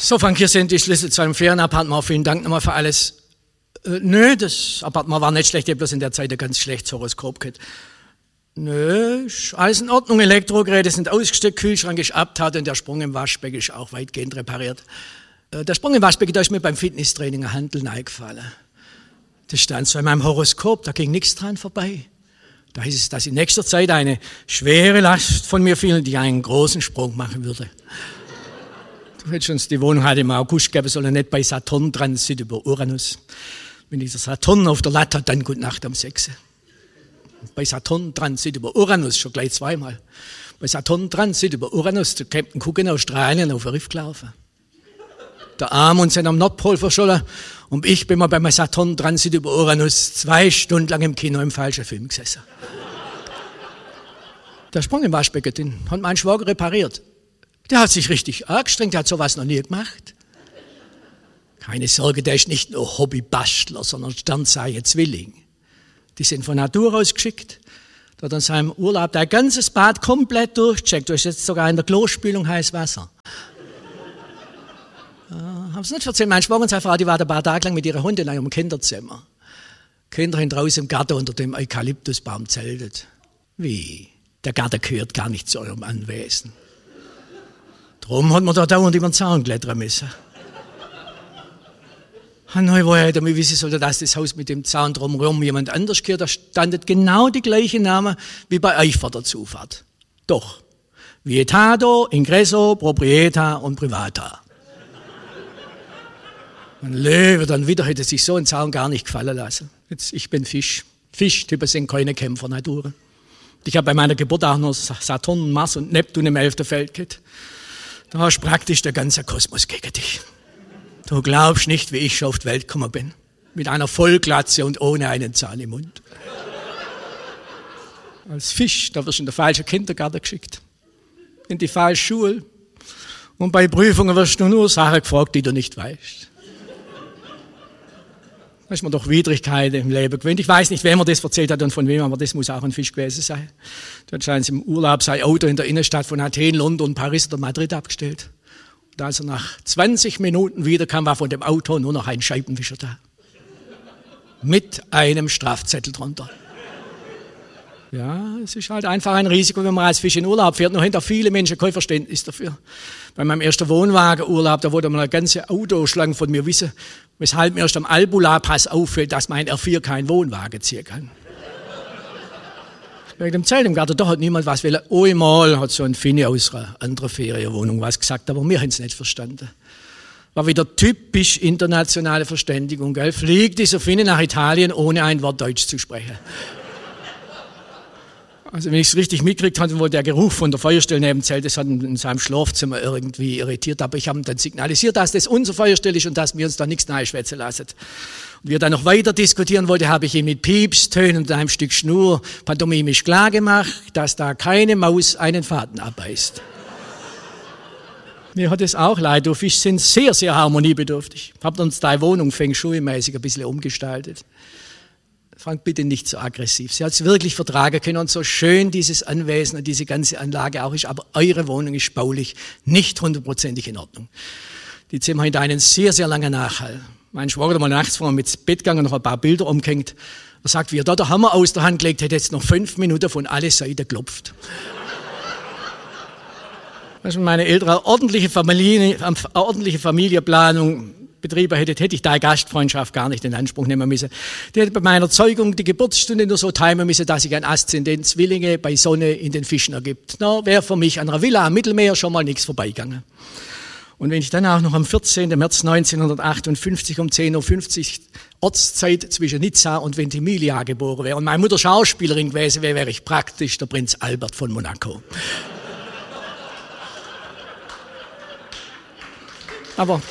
So, Frank, hier sind die Schlüssel zu einem Ferienappartement. Vielen Dank nochmal für alles. Nö, das Appartement war nicht schlecht. Ich habe bloß in der Zeit ein ganz schlechtes Horoskop gehabt. Nö, ist alles in Ordnung. Elektrogeräte sind ausgesteckt, Kühlschrank ist abtat und der Sprung im Waschbecken ist auch weitgehend repariert. Der Sprung im Waschbecken, da ist mir beim Fitnesstraining ein Handel eingefallen. Das stand so in meinem Horoskop, da ging nichts dran vorbei. Da hieß es, dass in nächster Zeit eine schwere Last von mir fiel, die einen großen Sprung machen würde. Du hättest uns die Wohnung halt im August geben sollen, nicht bei Saturn Transit über Uranus. Wenn dieser Saturn auf der Latte hat, dann gute Nacht um 6. Bei Saturn Transit über Uranus schon gleich zweimal. Bei Saturn Transit über Uranus, der Captain Cook in Australien auf den Riff gelaufen. Der Amund sind am Nordpol verschollen und ich bin mal beim Saturn Transit über Uranus 2 Stunden lang im Kino im falschen Film gesessen. Der Sprung im Waschbecken, den hat mein Schwager repariert. Der hat sich richtig angestrengt, der hat sowas noch nie gemacht. Keine Sorge, der ist nicht nur Hobbybastler, sondern Sternzeichen Zwilling. Die sind von Natur aus geschickt. Der hat in seinem Urlaub dein ganzes Bad komplett durchgecheckt. Du hast jetzt sogar in der Klospülung heißes Wasser. Haben Sie nicht erzählt, mein Schwager und seine Frau, die waren ein paar Tage lang mit ihren Hunden in einem Kinderzimmer. Kinder haben draußen im Garten unter dem Eukalyptusbaum zeltet. Wie? Der Garten gehört gar nicht zu eurem Anwesen. Drum hat man da dauernd über den Zaun klettern müssen. Woher hätte man wissen sollen, dass das Haus mit dem Zaun drumherum jemand anders gehört? Da stand genau die gleiche Name wie bei euch vor der Zufahrt. Doch. Vietado, Ingresso, Proprieta und Privata. Ein Löwe dann wieder hätte sich so ein Zaun gar nicht gefallen lassen. Jetzt, ich bin Fisch. Fischtypen sind keine Kämpfer-Natur. Ich habe bei meiner Geburt auch noch Saturn, Mars und Neptun im 11. Feld gehabt. Da hast du praktisch der ganze Kosmos gegen dich. Du glaubst nicht, wie ich schon auf die Welt gekommen bin. Mit einer Vollglatze und ohne einen Zahn im Mund. Als Fisch, da wirst du in den falschen Kindergarten geschickt. In die falsche Schule. Und bei Prüfungen wirst du nur Sachen gefragt, die du nicht weißt. Da ist man doch Widrigkeiten im Leben gewöhnt. Ich weiß nicht, wer mir das erzählt hat und von wem, aber das muss auch ein Fisch gewesen sein. Dort scheint im Urlaub sein Auto in der Innenstadt von Athen, London, Paris oder Madrid abgestellt. Und als er nach 20 Minuten wiederkam, war von dem Auto nur noch ein Scheibenwischer da. Mit einem Strafzettel drunter. Ja, es ist halt einfach ein Risiko, wenn man als Fisch in Urlaub fährt. Nur hinter viele Menschen kein Verständnis dafür. Bei meinem ersten Wohnwagenurlaub, da wollte man eine ganze Autoschlange von mir wissen, weshalb mir erst am Albula-Pass auffällt, dass mein R4 keinen Wohnwagen ziehen kann. Wegen dem Zelt im Garten, da hat niemand was wollen. Einmal hat so ein Finne aus einer anderen Ferienwohnung was gesagt, aber wir haben es nicht verstanden. War wieder typisch internationale Verständigung, gell? Fliegt dieser Finne nach Italien, ohne ein Wort Deutsch zu sprechen. Also wenn ich es richtig mitgekriegt hatte, wurde der Geruch von der Feuerstelle neben dem Zelt, das hat ihn in seinem Schlafzimmer irgendwie irritiert, aber ich habe ihm dann signalisiert, dass das unser Feuerstelle ist und dass wir uns da nichts neischwätzen lassen. Und wie er dann noch weiter diskutieren wollte, habe ich ihm mit Piepstönen und einem Stück Schnur pantomimisch klargemacht, dass da keine Maus einen Faden abbeißt. Mir hat es auch leid, du Fisch sind sehr, sehr harmoniebedürftig. Habt uns deine Wohnung Feng Shui-mäßig ein bisschen umgestaltet. Frank, bitte nicht so aggressiv. Sie hat es wirklich vertragen können und so schön dieses Anwesen und diese ganze Anlage auch ist, aber eure Wohnung ist baulich nicht 100% in Ordnung. Die Zimmer haben einen sehr, sehr langen Nachhall. Mein Schwager hat mal nachts vor mir mit ins Bett gegangen und noch ein paar Bilder umgehängt. Er sagt, wie er da der Hammer aus der Hand gelegt hätte, jetzt noch 5 Minuten von alle Seiten geklopft. Wenn meine Eltern eine ordentliche Familienplanung betrieben hätte ich da Gastfreundschaft gar nicht in Anspruch nehmen müssen. Die hätte bei meiner Zeugung die Geburtsstunde nur so timen müssen, dass sich ein Aszendent Zwillinge bei Sonne in den Fischen ergibt. Na, wäre für mich an einer Villa am Mittelmeer schon mal nichts vorbeigegangen. Und wenn ich dann auch noch am 14. März 1958 um 10.50 Uhr Ortszeit zwischen Nizza und Ventimiglia geboren wäre und meine Mutter Schauspielerin gewesen wäre, wäre ich praktisch der Prinz Albert von Monaco. Aber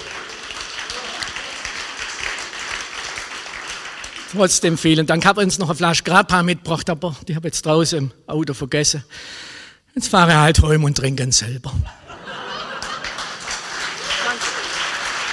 trotzdem vielen Dank. Ich habe uns noch eine Flasche Grappa mitgebracht, aber die habe ich jetzt draußen im Auto vergessen. Jetzt fahre ich halt heim und trinke ihn selber.